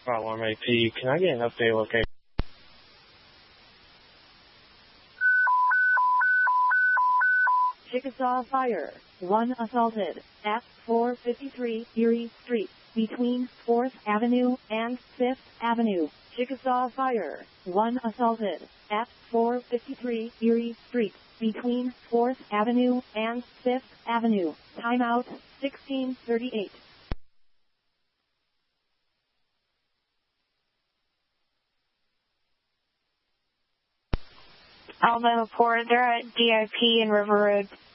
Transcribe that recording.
Alarm AP. Can I get an update location? Chickasaw Fire. 1 assaulted at 453 Erie Street between 4th Avenue and 5th Avenue. Chickasaw Fire. 1 assaulted at 453 Erie Street between 4th Avenue and 5th Avenue. Timeout 1638. Alabama Port, they're at DIP in River Road.